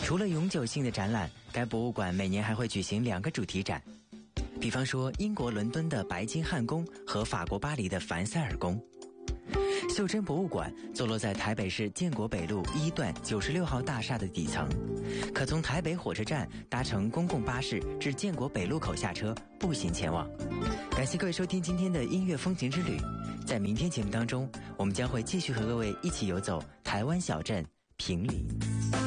除了永久性的展览，该博物馆每年还会举行2个主题展，比方说英国伦敦的白金汉宫和法国巴黎的凡塞尔宫。袖珍博物馆坐落在台北市建国北路1段96号大厦的底层，可从台北火车站搭乘公共巴士至建国北路口下车，步行前往。感谢各位收听今天的音乐风情之旅，在明天节目当中，我们将会继续和各位一起游走台湾小镇坪林。